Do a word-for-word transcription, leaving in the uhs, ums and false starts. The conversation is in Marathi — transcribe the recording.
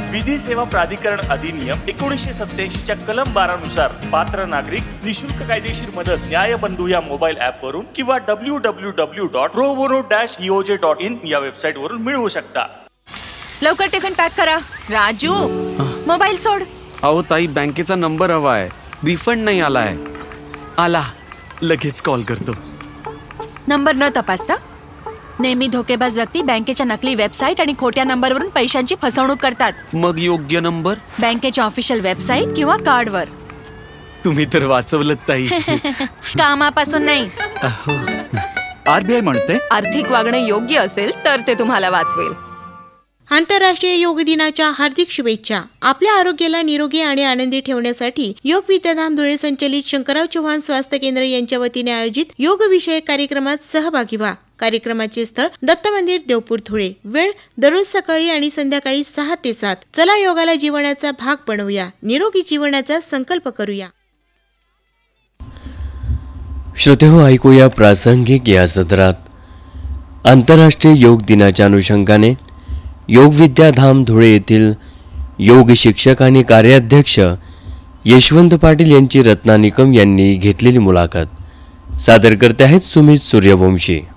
विधी सेवा प्राधिकरण अधिनियम एकोणीसशे सत्याऐंशी च्या कलम बारा नुसार पात्र नागरिक निशुल्क कायदेशीर मदत न्यायबंधू या मोबाईल ऍप वरून किंवा W W W dot pro bono dash ईओजे dot in या वेबसाईट वरून मिळवू शकता. लवकर टिफिन पॅक करा. राजू, मोबाईल सोड. अहो ताई, बँकेचा नंबर हवाय, रिफंड नाही आलाय. आला, लगेच कॉल करतो. नंबर न तपासता नेहमी धोकेबाज व्यक्ती बँकेच्या नकली वेबसाईट आणि खोट्या नंबरवरून पैशांची फसवणूक करतात. मग योग्य नंबर बँकेच्या ऑफिशियल वेबसाईट किंवा कार्डवर. तुम्ही तर वाचवलं ताई. कामापासून नाही. आरबीआय म्हणते आर्थिक वागणे योग्य असेल तर ते तुम्हाला वाचवेल. आंतरराष्ट्रीय योग दिनाच्या हार्दिक शुभेच्छा. आपल्या आरोग्याला निरोगी आणि आनंदी ठेवण्यासाठी योग विद्याधाम धुळे संचलित शंकरराव चव्हाण स्वास्थ्य केंद्र यांच्या वतीने आयोजित योग विषयक कार्यक्रमात सहभागी व्हा. कार्यक्रमाचे स्थळ दत्त मंदिर, देवपूर, धुळे. वेळ दररोज सकाळी आणि संध्याकाळी सहा ते सात. चला योगाला जीवनाचा भाग बनवूया, निरोगी जीवनाचा संकल्प करूया. श्रोतेहो, ऐकूया प्रासंगिक या सत्रात आंतरराष्ट्रीय योग दिनाच्या अनुषंगाने योग विद्याधाम धुळे येथील योग शिक्षक आणि कार्याध्यक्ष यशवंत पाटील यांची रत्ना निकम यांनी घेतलेली मुलाखत. सादर करते आहेत सुमित सूर्यवंशी.